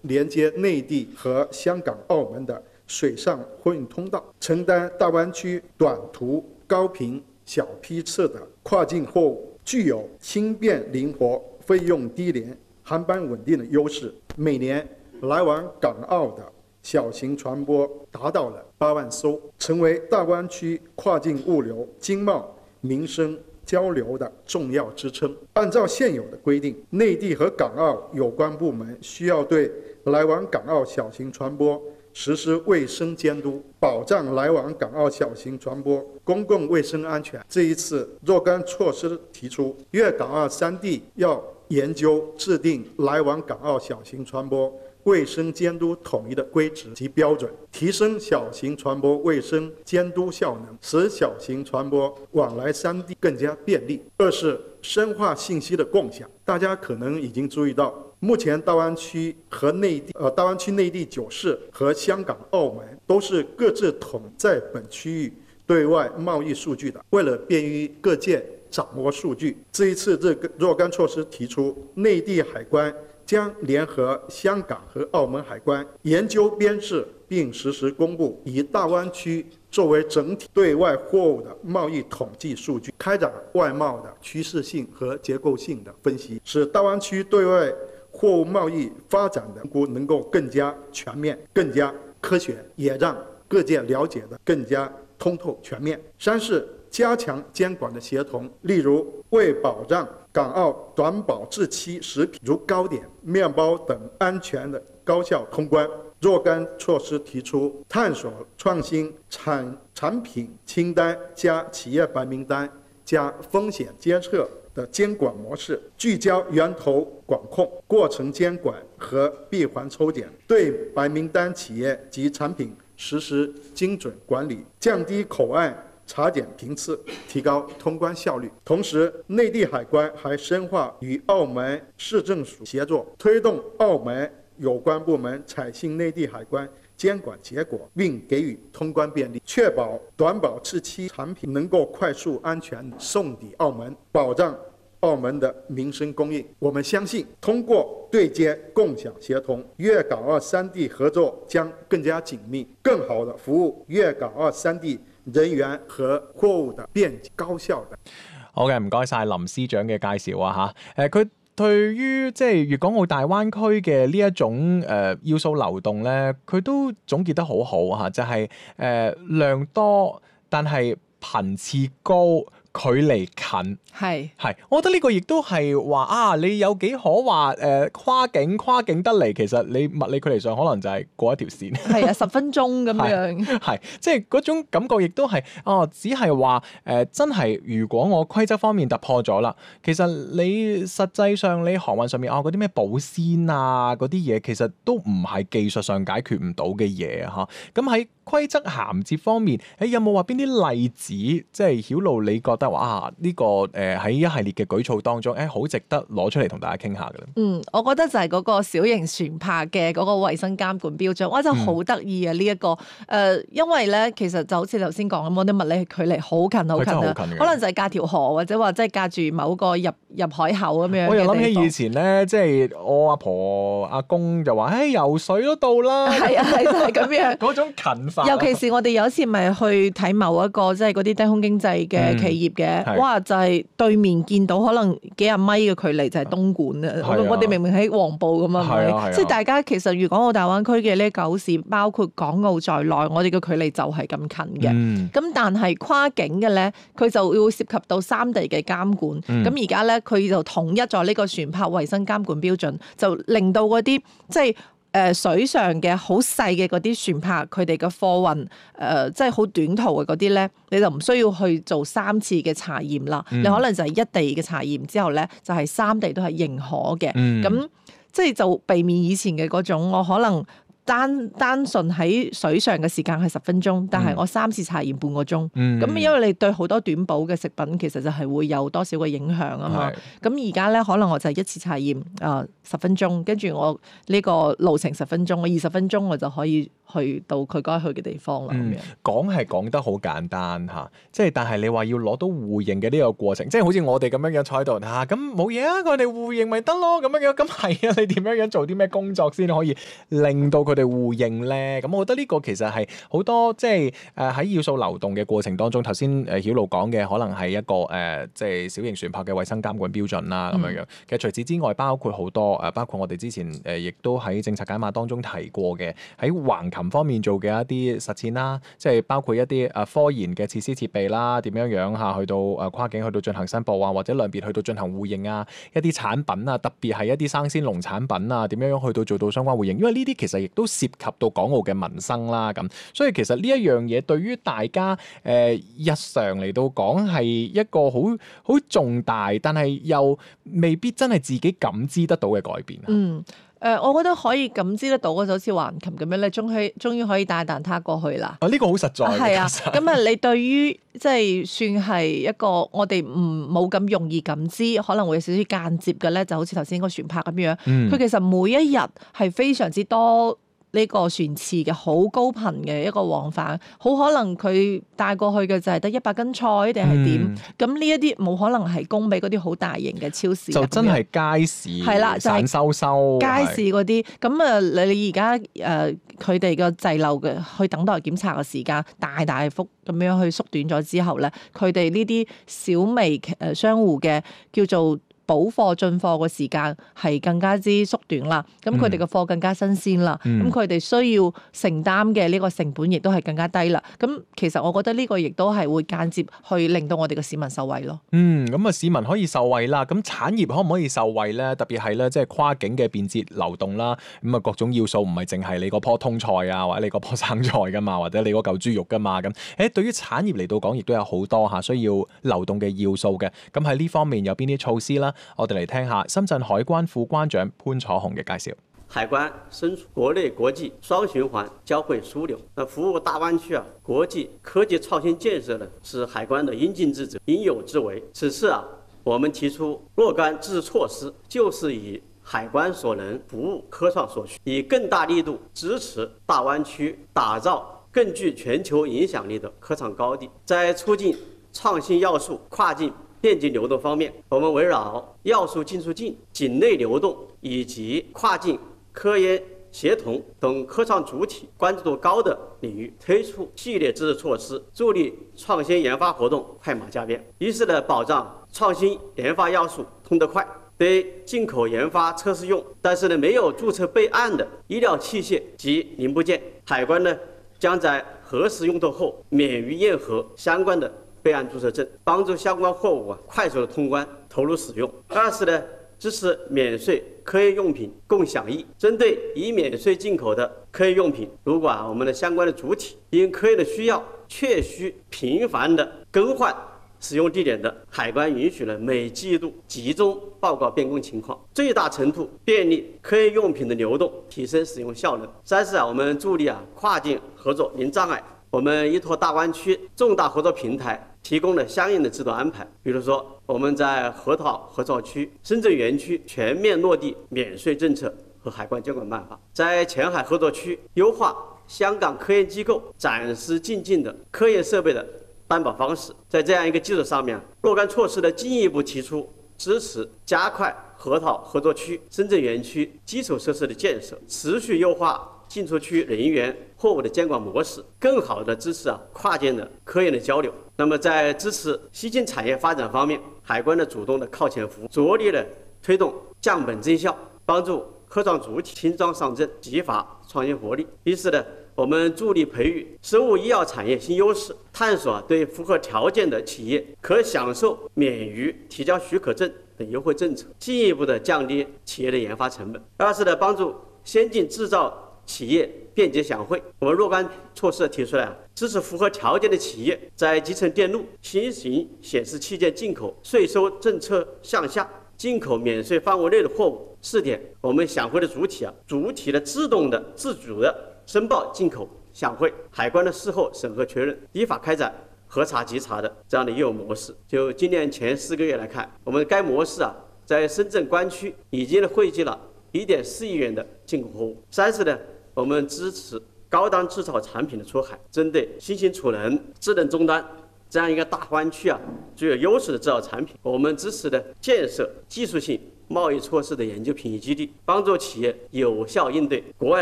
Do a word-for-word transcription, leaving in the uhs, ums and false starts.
连接内地和香港、澳门的水上货运通道，承担大湾区短途、高频、小批次的跨境货物，具有轻便灵活、费用低廉、航班稳定的优势。每年来往港澳的小型船舶达到了八万艘，成为大湾区跨境物流、经贸、民生交流的重要支撑。按照现有的规定，内地和港澳有关部门需要对来往港澳小型船舶实施卫生监督，保障来往港澳小型船舶公共卫生安全。这一次若干措施提出，粤港澳三地要研究制定来往港澳小型船舶卫生监督统一的规则及标准，提升小型船舶卫生监督效能，使小型船舶往来三地更加便利。二是深化信息的共享。大家可能已经注意到，目前大湾区和内地呃大湾区内地九市和香港、澳门都是各自统在本区域对外贸易数据的。为了便于各界掌握数据，这一次这个若干措施提出，内地海关将联合香港和澳门海关研究编制并实时公布，以大湾区作为整体对外货物的贸易统计数据，开展外贸的趋势性和结构性的分析，使大湾区对外货物贸易发展的评估能够更加全面、更加科学，也让各界了解的更加通透全面。三是加强监管的协同，例如为保障港澳短保质期食品如糕点、面包等安全的高效通关，若干措施提出探索创新产产品清单加企业白名单加风险监测的监管模式，聚焦源头管控、过程监管和闭环抽检，对白名单企业及产品实施精准管理，降低口岸查检频次，提高通关效率。同时，内地海关还深化与澳门市政署协作，推动澳门有关部门采信内地海关监管结果，并给予通关便利，确保短保质期产品能够快速安全送抵澳门，保障澳门的民生供应。我们相信，通过对接、共享、协同，粤港澳三地合作将更加紧密，更好地服務粤港澳三地人員和貨物的便捷高效的。 好嘅，唔該晒林司長嘅介紹啊嚇。誒佢對於即係粵港澳大灣區嘅呢一種誒、呃、要素流動咧，佢都總結得好好嚇，就係、是、誒、呃、量多，但係頻次高。距離近係係，我覺得呢個亦都係話啊，你有幾可話誒、呃、跨境跨境得嚟，其實你物理距離上可能就係過一條線，係啊，十分鐘咁樣，係即係嗰種感覺，亦都係哦，只係話誒真係，如果我規則方面突破咗啦，其實你實際上你航運上面哦嗰啲咩保鮮啊嗰啲嘢，其實都唔係技術上解決唔到嘅嘢嚇。咁喺規則銜接方面，誒有冇話邊啲例子，即係曉露你覺得話啊呢、這個誒喺、呃、一系列嘅舉措當中，誒好值得攞出嚟同大家傾下嘅咧？嗯，我覺得就係嗰個小型船舶嘅嗰個衞生監管標準，哇真係好得意啊！呢、這、一個誒、呃，因為咧其實就好似頭先講咁，我啲物理距離好近好近啊，可能就係隔條河或者話即係隔住某個入入海口咁樣。我又諗起以前咧，即係我阿婆阿公就話，誒、哎、游水都到啦，係啊係就係咁樣嗰種近。尤其是我哋有一次咪去睇某一個即係嗰啲低空經濟嘅企業嘅、嗯，哇就係、是、對面見到可能幾廿米嘅距離就係東莞啊！我哋明明喺黃埔咁啊，係咪？即係大家其實粵港澳大灣區嘅呢九市，包括港澳在內，我哋嘅距離就係咁近嘅。咁、嗯、但係跨境嘅咧，佢就會涉及到三地嘅監管。咁而家咧，佢就統一咗呢個船舶衞生監管標準，就令到嗰啲即係。誒、呃、水上嘅好細嘅嗰啲船舶，佢哋嘅貨運誒即係好短途嘅嗰啲咧，你就唔需要去做三次嘅查驗啦、嗯。你可能就係一地嘅查驗之後咧，就係、是、三地都係認可嘅。咁、嗯、即係就避免以前嘅嗰種，我可能單單純喺水上嘅時間係十分鐘，但係我三次查驗半個鐘。咁、嗯、因為你對好多短保嘅食品其實就係會有多少嘅影響啊嘛。咁而家咧可能我就一次查驗啊十分鐘，跟住我呢個路程十分鐘，我二十分鐘我就可以去到佢該去嘅地方啦。 嗯，講係講得好簡單嚇，即係但係你話要攞到互認嘅呢個過程，即係好似我哋咁樣樣坐喺度嚇，咁冇嘢啊，我哋互認咪得咯，咁樣樣咁係啊，你點樣樣做啲咩工作先可以令到佢哋互認咧？咁我覺得呢個其實係好多即係誒喺要素流動嘅過程當中，頭先誒曉露講嘅可能係一個誒、呃、即係小型船舶嘅衛生監管標準啦咁樣樣。其實除此之外，包括好多誒，包括我哋之前誒亦都喺政策解碼當中提過嘅，喺橫琴方面做嘅一啲實踐啦，即係包括一啲誒科研嘅設施設備啦，點樣樣嚇去到誒跨境去到進行申報啊，或者兩邊去到進行互認啊，一啲產品啊，特別係一啲生鮮農產品啊，點樣樣去到做到相關互認，因為呢啲其實亦都涉及到港澳嘅民生啦，咁所以其實呢一樣嘢對於大家誒、呃、日常嚟到講係一個好好重大，但係又未必真係自己感知得到嘅改變。 嗯。誒、呃，我覺得可以感知得到嘅就好似橫琴咁樣咧，終於終於可以帶蛋撻過去啦。 啊，呢、這個好實在。係啊， 咁啊，你對於即係算係一個我哋唔冇咁容易感知，可能會有少少間接嘅咧，就好似頭先個船舶咁樣。佢、嗯、其實每一日係非常之多。呢個船次嘅好高頻嘅一個往返，好可能佢帶過去嘅就係得一百斤菜定係點？咁呢一啲冇可能係供俾嗰啲好大型嘅超市。 就真係街市，係啦，就係、散收收街市嗰啲。咁啊，你而家誒佢哋個滯留嘅去等待檢查嘅時間大大幅咁樣去縮短咗之後咧，佢哋呢啲小微誒商戶嘅叫做補貨進貨嘅時間係更加之縮短啦，咁佢哋嘅貨更加新鮮啦，咁佢哋需要承擔嘅呢個成本亦都係更加低啦。咁其實我覺得呢個亦都係會間接去令到我哋嘅市民受惠咯。 嗯，咁啊市民可以受惠啦，咁產業可唔可以受惠咧？特別係咧，即係跨境嘅便捷流動啦，咁啊各種要素唔係淨係你嗰棵通菜啊，或者你嗰棵生菜噶嘛，或者你嗰嚿豬肉噶嘛，咁誒對於產業嚟到講，亦都有好多嚇需要流動嘅要素嘅。咁喺呢方面有邊啲措施啦？我哋嚟聽下深圳海關副關長潘楚紅嘅介紹。 海關身處國內國際雙循環交匯樞紐，那服務大灣區啊國際科技創新建設呢，是海關的應盡之責、應有之為。此次啊，我們提出若干支持措施，就是以海關所能服務科創所需，以更大力度支持大灣區打造更具全球影響力的科創高地，在促進創新要素跨境便捷流動方面，我們圍繞要素進出境、境內流動以及跨境科研協同等科創主體關注度高的領域，推出系列支持措施，助力創新研發活動快馬加鞭。一是呢，保障創新研發要素通得快，對進口研發測試用，但是呢沒有註冊備案的醫療器械及零部件，海關呢將在核實用途後免於驗核相關的備案註冊證，幫助相關貨物啊快速的通關投入使用。二是呢，支持免稅科研用品共享易。針對已免稅進口的科研用品，如果啊我們的相關的主體因科研的需要確需頻繁的更換使用地點的，海關允許了每季度集中報告變更情況，最大程度便利科研用品的流動，提升使用效能。三是啊，我們助力啊跨境合作零障礙。我們依託大灣區重大合作平台提供了相應的制度安排，比如說我們在河套合作區、深圳園區全面落地免稅政策和海關監管辦法，在前海合作區優化香港科研機構展示進境的科研設備的擔保方式。在這樣一個基礎上面，若干措施的進一步提出支持加快河套合作區、深圳園區基礎設施的建設，持續優化進出區人員貨物的監管模式，更好地支持啊跨境的科研的交流。那麼在支持新興產業發展方面，海關的主動的靠前服務，着力的推動降本增效，幫助科創主體輕裝上陣，激發創新活力。一是呢，我們助力培育生物醫藥產業新優勢，探索對符合條件的企業可享受免於提交許可證等優惠政策，進一步的降低企業的研發成本。二是呢，幫助先進製造企業便捷享會，我們若干措施提出來，支持符合條件的企業在集成電路、新型顯示器件進口稅收政策向下， 进口免税范围内的货物。四点，我们响会的主体啊，主体的自动的、自主的申报进口响会，海关的事后审核确认，依法开展核查稽查的这样的业务模式。就今年前四个月来看，我们该模式啊，在深圳关区已经汇集了一点四亿元的进口货物。三是呢，我们支持高档制造产品的出海，针对新型储能、智能终端这样一个大湾区啊具有优势的制造产品，我们支持的建设技术性贸易措施的研究评议基地，帮助企业有效应对国外的